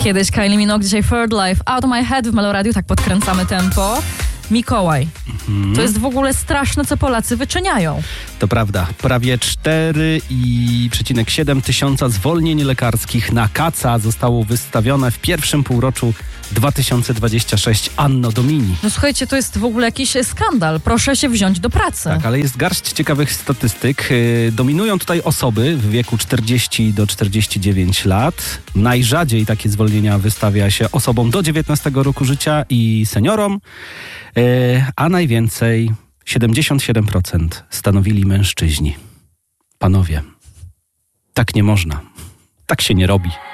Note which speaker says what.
Speaker 1: Kiedyś Kylie Minogue, dzisiaj Third Life, Out of My Head w Meloradiu, tak podkręcamy tempo. Mikołaj. To jest w ogóle straszne, co Polacy wyczyniają.
Speaker 2: To prawda. Prawie 4,7 tysiąca zwolnień lekarskich na kaca zostało wystawione w pierwszym półroczu 2026 Anno Domini.
Speaker 1: No słuchajcie, to jest w ogóle jakiś skandal. Proszę się wziąć do pracy.
Speaker 2: Tak, ale jest garść ciekawych statystyk. Dominują tutaj osoby w wieku 40 do 49 lat. Najrzadziej takie zwolnienia wystawia się osobom do 19 roku życia i seniorom, a najwięcej 77% stanowili mężczyźni. Panowie, tak nie można. Tak się nie robi.